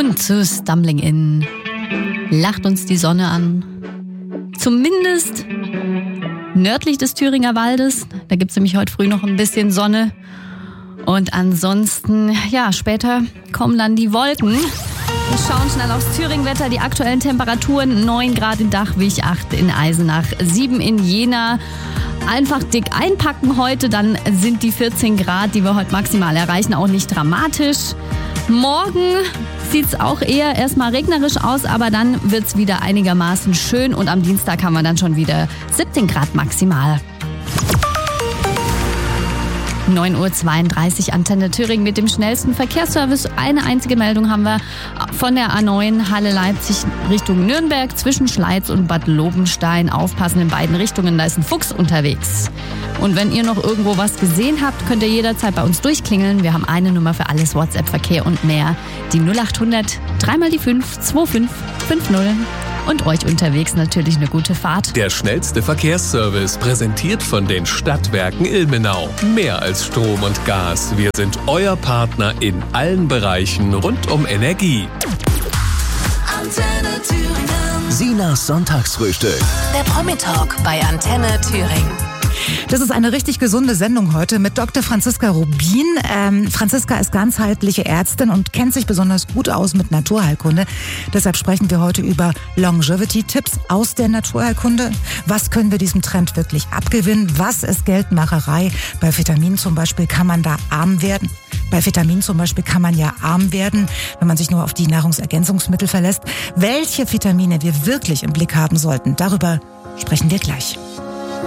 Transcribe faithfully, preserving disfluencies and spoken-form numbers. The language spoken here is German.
Und zu Stumbling Inn lacht uns die Sonne an. Zumindest nördlich des Thüringer Waldes. Da gibt es nämlich heute früh noch ein bisschen Sonne. Und ansonsten, ja, später kommen dann die Wolken. Wir schauen schnell aufs Thüringen-Wetter. Die aktuellen Temperaturen: neun Grad in Dachwig, acht in Eisenach, sieben in Jena. Einfach dick einpacken heute, dann sind die vierzehn Grad, die wir heute maximal erreichen, auch nicht dramatisch. Morgen sieht's auch eher erstmal regnerisch aus, aber dann wird's wieder einigermaßen schön und am Dienstag haben wir dann schon wieder siebzehn Grad maximal. neun Uhr zweiunddreißig, Antenne Thüringen mit dem schnellsten Verkehrsservice. Eine einzige Meldung haben wir von der A neun Halle Leipzig Richtung Nürnberg zwischen Schleiz und Bad Lobenstein. Aufpassen in beiden Richtungen, da ist ein Fuchs unterwegs. Und wenn ihr noch irgendwo was gesehen habt, könnt ihr jederzeit bei uns durchklingeln. Wir haben eine Nummer für alles, WhatsApp-Verkehr und mehr. Die null acht hundert, dreimal die fünf, zwei fünf fünf null. Und euch unterwegs natürlich eine gute Fahrt. Der schnellste Verkehrsservice, präsentiert von den Stadtwerken Ilmenau. Mehr als Strom und Gas. Wir sind euer Partner in allen Bereichen rund um Energie. Antenne Thüringen. Sinas Sonntagsfrühstück. Der Promi-Talk bei Antenne Thüringen. Das ist eine richtig gesunde Sendung heute mit Doktor Franziska Rubin. Ähm, Franziska ist ganzheitliche Ärztin und kennt sich besonders gut aus mit Naturheilkunde. Deshalb sprechen wir heute über Longevity-Tipps aus der Naturheilkunde. Was können wir diesem Trend wirklich abgewinnen? Was ist Geldmacherei? Bei Vitaminen zum Beispiel kann man da arm werden. Bei Vitaminen zum Beispiel kann man ja arm werden, wenn man sich nur auf die Nahrungsergänzungsmittel verlässt. Welche Vitamine wir wirklich im Blick haben sollten, darüber sprechen wir gleich.